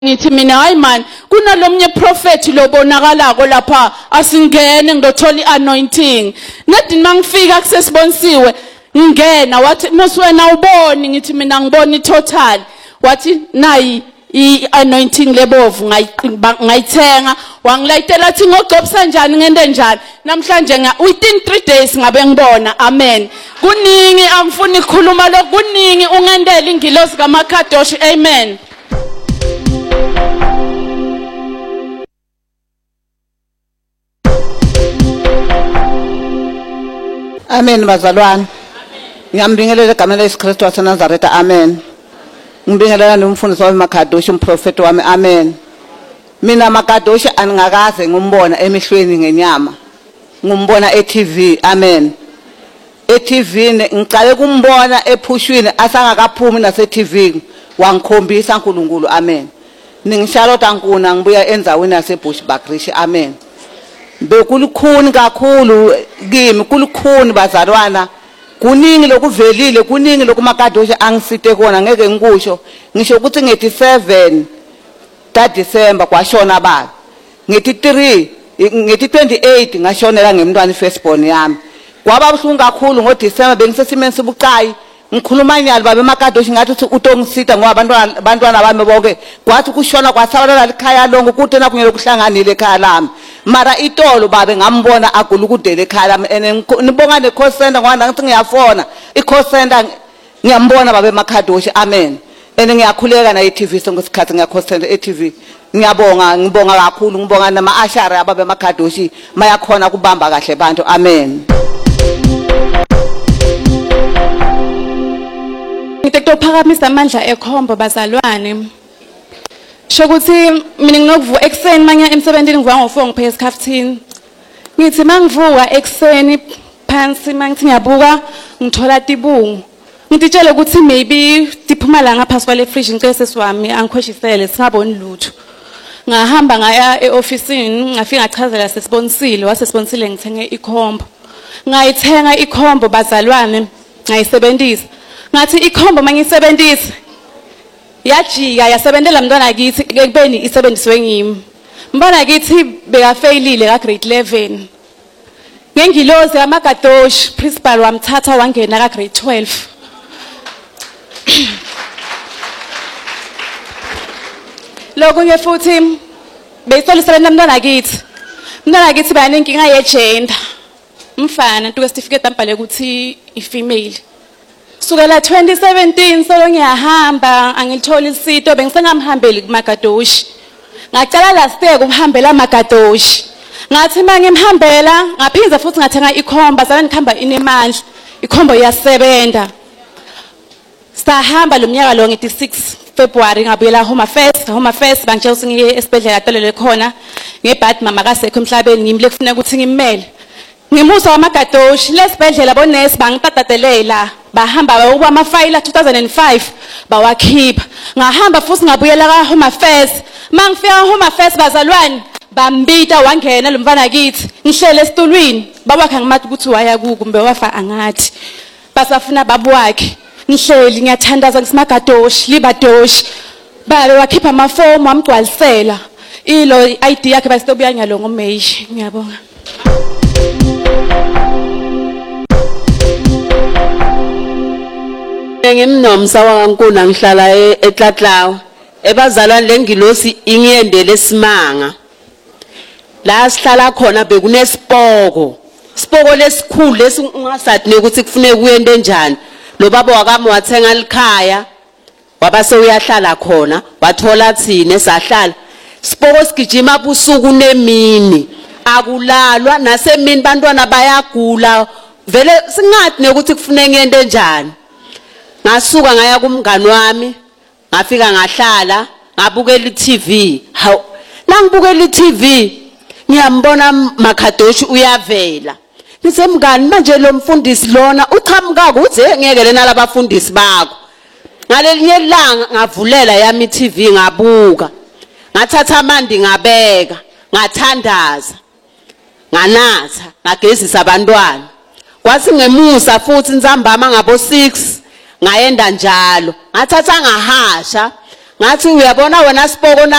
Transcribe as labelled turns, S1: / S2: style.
S1: ngithi mina hayi man kunalomnye prophet lobonakalako lapha asingene ngidothola ianointing nedi mangifika kusesibonisiwe ngena wathi moswena uboni ngithi mina ngibona itotal wathi nayi ianointing lebovu ngayithenga wangilayitela athi ngogcobisa njani ngende njani namhlanje within 3 days ngabe ngibona amen kuningi angifuni ukukhuluma lo kuningi ungendela ingilosi kaMakadoshi amen.
S2: Amen bazalwane. Ngiyambingelela egameni leKristu waseNazaretha. Amen. Ngibingelela nomfundisi wami Makadoshi umprofeti wami. Amen. Mina Makadoshi angingakaze ngumbona emehlweni ngenyama. Ngumbona eTV. Amen. eTV ngicale kumbona ephushwini asangakaphumi naseTV wangikhombisa uNkulunkulu. Amen. Ningishalota nkuna ngibuya enzaweni yaseBushbuckridge. Amen. Bekulukhuni kakhulu kimi kulukhuni bazalwana kuningi lokuvelile kuningi lokuMakadoshi angisite kona ngeke ngikusho ngisho ukuthi ngethi7 kaDisemba kwashona baba ngethi 28 ngashonela ngemntwana ifirstborn yami kwaba buhlungu kakhulu ngoDisemba bengisesimeni sibucayi ngikhuluma nyalo babe Makadoshi ngathi utongisita ngoba abantwana bami bonke kwathi kushona kwasabalala likhaya lonke ukuthi nakunyele ukuhlanganile ekhaya lami mara itolo babe ngambona agulukudele ekhaya lami nibonga ne-call center ngoba ngathi ngiyafona i-call center ngiyambona babe Makadoshi. Amen. Ngiyakhuleka na eTV songesikhathi ngiya-call center eTV ngibonga kakhulu ngibonga nama-ashara ababe Makadoshi mayakhona kubamba kahle bantu. Amen.
S1: Ngitokuphakamisa amandla ekhombo bazalwane shokuthi mina nginokuvuka ekseni manje emsebenzini ngivuka ngo4 ngipheka isikhaftini ngithi mangivuka ekseni phansi mangithi ngiyabuka ngithola tibungu ngititshela ukuthi maybe diphuma la ngaphasi kwale fridge ngicela sesiwami angikhoshisele singaboni lutho ngahamba ngaya eofisini ngafika ngachazela sesibonisile wasesibonisile ngithenge ikhombo ngayithenga ikhombo bazalwane ngayisebenzisa ngathi ikhombo mangiyisebenzisa yajika yasebenzela mntwana akithi ekubeni isebenziswe ngimi mbona akithi bekafailile ka grade 11 ngengilozi kaMakadoshi principal wamthatha wangena ka grade 12 lokunye futhi beyisolisebenzela mntwana akithi bayanenkinga yegender mfana ntuke certificate ambhale ukuthi ifemale sukela 2017 solo ngiyahamba angilitholi isito bengisengamhambeli kuMakadoshi ngacala last year kumhambela Makadoshi ngathi mangimhambela ngaphinza futhi ngathenga ikhomba sala ngikhamba inemandla ikhombo yasebenza sahamba lo mnyaka lo ngi6 February ngabuyela Home Affairs bangitshela ukuthi ngiye esibhedlela atalele khona ngebhadi mama kasekho emhlabeni ngimle kufuneka ukuthi ngimele ngimusa waMakadoshi lesibhedlela bonesi bangitatadelela bahamba bayokuba amafayila 2005 bawakhipha ngahamba futhi ngabuyela ka Home Affairs mangifika Home Affairs bazalwane bambita wangena lo mfana kithi ngihlele esitulwini babakhe ngimathi ukuthi waya ku kumbe wafa angathi basafuna babu wakhe ngihleli ngiyathandaza ngisiMakadoshi libadoshi babe wakhipha amafomu amgcwalisela ilo ID yakhe basitobuya nyalo ngoMay. Ngiyabonga.
S3: Ngimnomsa wakaNkuna ngihlala eTlatlawa ebazalwane lengilosi ingiyendele eSimanga la sihlala khona bekunesipoko lesikhulu lesingasathi ukuthi kufuneka uyende njani lo baba wakami wathenga likhaya wabase uyahlala khona wathola thina sahlala sipoko sigijima busuku nemini akulalwa nasemini bantwana bayagula vele singathi ukuthi kufuneka ngiyende njani ngasuka ngaya kumngani wami ngafika ngahlala ngabukela iTV hawu nangibukela iTV ngiyambona Makadoshi uyavela nisemngani manje lo mfundisi lona uqhamuka kuze ngeke lena labafundisi bakho ngalelinye ilanga ngavulela yami iTV ngabuka ngathatha amandi ngabeka ngathandaza nganatha ngagezisa abantwana kwasi ngemusa futhi nzambama ngabo 6 ngayenda njalo ngathatha ngahasha ngathi uyabona wena Sipoko